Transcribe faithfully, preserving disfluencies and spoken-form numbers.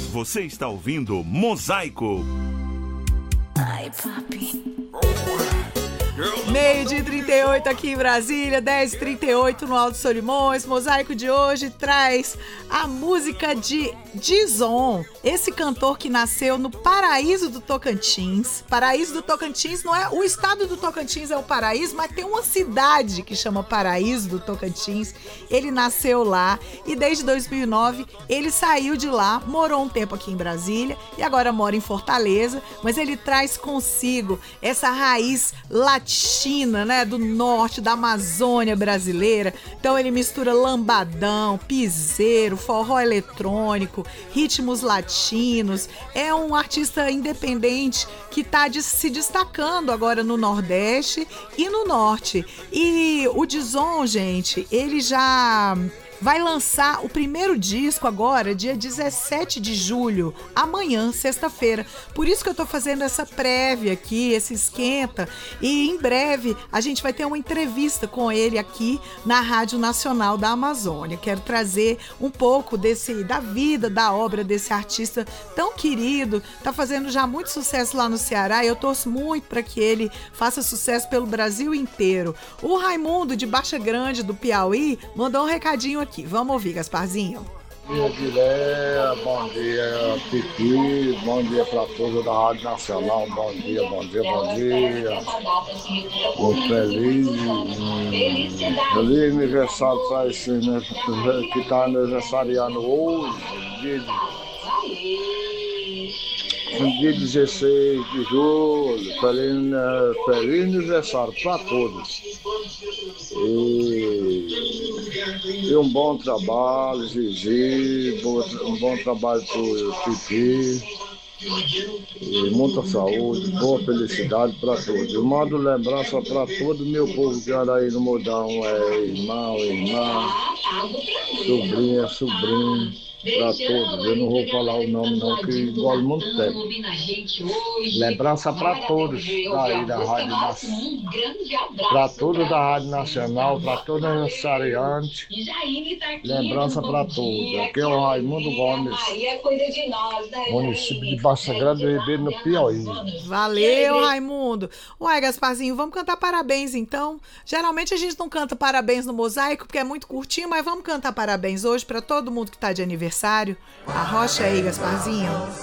Você está ouvindo Mosaico. Ai, papi. Meio dia trinta e oito aqui em Brasília, dez e trinta e oito no Alto Solimões. Mosaico de hoje traz a música de Dizon, esse cantor que nasceu no Paraíso do Tocantins. Paraíso do Tocantins não é... O estado do Tocantins é o Paraíso, mas tem uma cidade que chama Paraíso do Tocantins. Ele nasceu lá e desde dois mil e nove ele saiu de lá, morou um tempo aqui em Brasília e agora mora em Fortaleza, mas ele traz consigo essa raiz latina, né, do norte, da Amazônia brasileira. Então ele mistura lambadão, piseiro, forró eletrônico, ritmos latinos. É um artista independente que está de, se destacando agora no Nordeste e no Norte. E o Dizon, gente, ele já vai lançar o primeiro disco agora, dia dezessete de julho, amanhã, sexta-feira. Por isso que eu tô fazendo essa prévia aqui, esse esquenta. E em breve a gente vai ter uma entrevista com ele aqui na Rádio Nacional da Amazônia. Quero trazer um pouco desse, da vida, da obra desse artista tão querido. Tá fazendo já muito sucesso lá no Ceará e eu torço muito para que ele faça sucesso pelo Brasil inteiro. O Raimundo, de Baixa Grande, do Piauí, mandou um recadinho aqui. Vamos ouvir, Gasparzinho. Bom dia, Guilherme. Bom dia, Pipi. Bom dia para todos da Rádio Nacional. Bom dia, bom dia, bom dia. Um feliz, um feliz aniversário para esse, né, que está aniversariando hoje, dia, dia dezesseis de julho. Feliz, feliz aniversário para todos. E, e um bom trabalho, Gigi, um bom trabalho para o Pipi, e muita saúde, boa felicidade para todos. Eu mando lembrança para todo o meu povo que anda aí no Mudão, é irmão, irmã, sobrinha, sobrinho. Para todos, eu não vou falar o nome não, que engole muito tempo. Lembrança para todos daí da Rádio Nacional, para todos da Rádio Nacional, para todos os aniversariantes. Lembrança para todos. Aqui é o Raimundo Gomes, município de Baixa Grande do Ribeiro, no Piauí. Valeu, Raimundo. Uai, Gasparzinho, vamos cantar parabéns então? Geralmente a gente não canta parabéns no Mosaico porque é muito curtinho, mas vamos cantar parabéns hoje para todo mundo que está de aniversário. Arrocha aí, Gasparzinho.